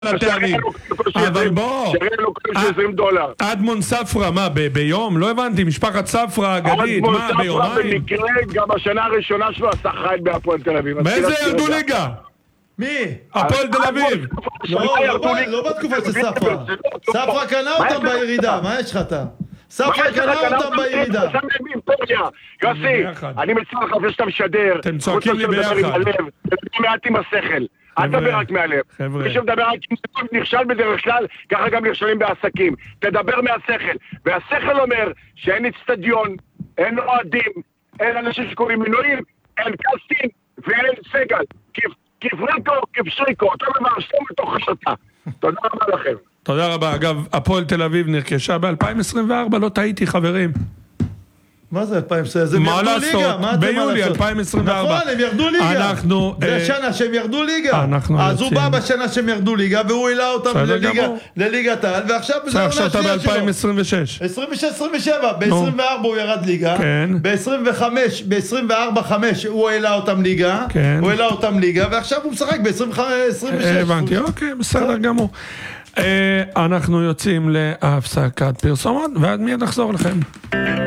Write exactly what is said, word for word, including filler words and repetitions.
אבל בוא, אדמון ספרה, מה, ביום? לא הבנתי, משפחת ספרה, אגדית, מה, ביומיים? אדמון ספרה במקרה, גם השנה הראשונה שלו עשה חי בהפועל תל אביב. באיזה ירדו ליגה? מי? הפועל תל אביב. לא בתקופה של ספרה. ספרה קנה אותם בירידה, מה יש לך אתה? ספרה קנה אותם בירידה. יוסי, אני מציע לך לפני שאתה משדר, אתם צועקים לי ביחד. תדבר מעט עם השכל, אל תדבר רק מהלב. מי שמדבר רק עם השכל נכשל בדרך כלל, ככה גם נכשלים בעסקים. תדבר מהשכל, והשכל אומר שאין אצטדיון, אין אוהדים, אין אנשים שקוראים מינויים, אין קסטין ואין סגל. כפריקו, כפשריקו, אותו דבר שום בתוך השתה. תודה רבה לכם. תודה רבה. אגב, הפועל תל אביב נרכשה ב-אלפיים עשרים וארבע, לא טעיתי חברים. מה זה אלפיים עשרים וארבע? מה לעשות? ביולי אלפיים עשרים וארבע. נכון, הם ירדו ליגה. זה השנה שהם ירדו ליגה. אז הוא בא בשנה שהם ירדו ליגה, והוא העלה אותם לליגת העל, ועכשיו זה עכשיו אתה ב-אלפיים עשרים ושש. עשרים ושש עשרים ושבע, ב-עשרים וארבע הוא ירד ליגה. ב-עשרים וחמש, ב-עשרים וארבע חמש הוא העלה אותם ליגה. הוא העלה אותם ליגה, ועכשיו הוא משחק ב-עשרים ושש. הבנתי, אוקיי, בסדר גמור. אנחנו יוצאים להפסקת פרסומות, ועד מיד נחזור לכם.